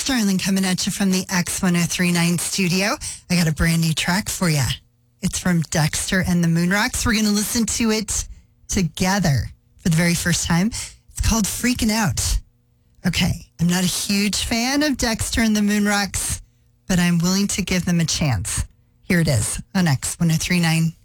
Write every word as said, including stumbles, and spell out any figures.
Starling coming at you from the X ten thirty-nine studio. I got a brand new track for you. It's from Dexter and the Moonrocks. We're going to listen to it together for the very first time. It's called Freaking Out. Okay, I'm not a huge fan of Dexter and the Moonrocks, but I'm willing to give them a chance. Here it is on X ten thirty-nine.